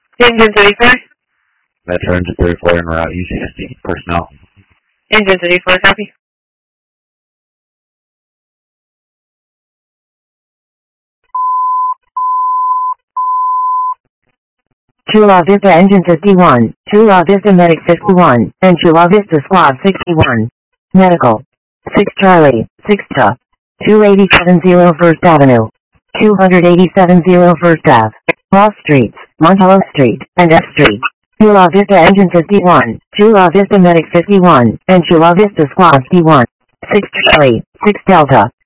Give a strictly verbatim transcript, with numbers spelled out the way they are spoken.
Engine thirty-four. Metro Engine thirty-four en route, U sixty, personnel. Engine thirty-four, copy. Chula Vista Engine fifty-one, Chula Vista Medic fifty-one, and Chula Vista Squad sixty-one. Medical. six Charlie, six T A. two eighty-seven zero First Avenue. two eighty-seven zero First Ave. Cross Streets, Montello Street, and F Street. Chula Vista Engine fifty-one, Chula Vista Medic fifty-one, and Chula Vista Squad fifty-one. six Charlie, six Delta.